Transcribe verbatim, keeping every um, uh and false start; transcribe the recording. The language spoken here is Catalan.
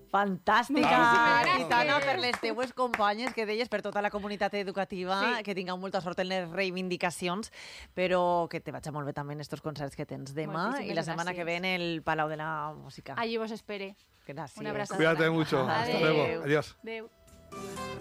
Fantàstica! Moltíssimes Gitana, gràcies. per les teues companyes que deies, per tota la comunitat educativa, Sí. que tingueu molta sort en les reivindicacions, però que te vagi molt bé també en estos concerts que tens demà Moltíssimes i la setmana gràcies. que ve en el Palau de la Música. Allí vos espere. Gràcies. Una abraçada. Cuídate mucho. Hasta Adeu. luego. Adiós. Adéu.